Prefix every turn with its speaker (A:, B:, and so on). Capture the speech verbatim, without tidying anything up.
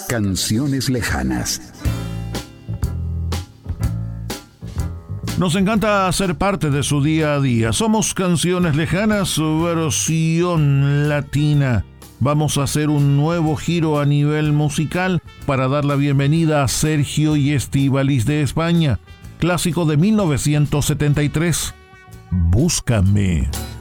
A: Canciones lejanas.
B: Nos encanta ser parte de su día a día. Somos Canciones Lejanas, versión latina. Vamos a hacer un nuevo giro a nivel musical para dar la bienvenida a Sergio y Estíbaliz de España. Clásico de mil novecientos setenta y tres. Búscame.